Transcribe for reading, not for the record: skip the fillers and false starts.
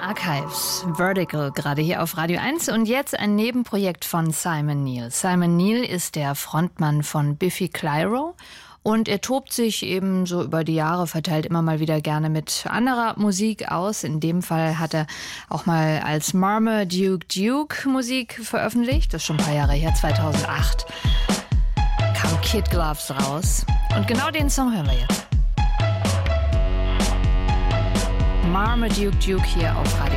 Archives, Vertical, gerade hier auf Radio 1 und jetzt ein Nebenprojekt von Simon Neil. Simon Neil ist der Frontmann von Biffy Clyro und er tobt sich eben so über die Jahre verteilt immer mal wieder gerne mit anderer Musik aus. In dem Fall hat er auch mal als Marmaduke Musik veröffentlicht, das ist schon ein paar Jahre her, 2008 kam Kid Gloves raus und genau den Song hören wir jetzt. Marmaduke hier auf Radio